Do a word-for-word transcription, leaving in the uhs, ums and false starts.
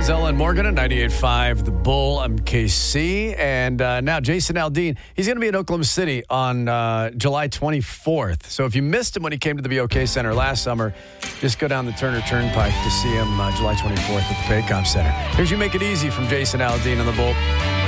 Zella and Morgan at ninety-eight point five The Bull. I'm K C. And uh, now Jason Aldean, he's going to be in Oklahoma City on uh, July twenty-fourth. So if you missed him when he came to the B O K Center last summer, just go down the Turner Turnpike to see him uh, July twenty-fourth at the Paycom Center. Here's You Make It Easy from Jason Aldean on The Bull.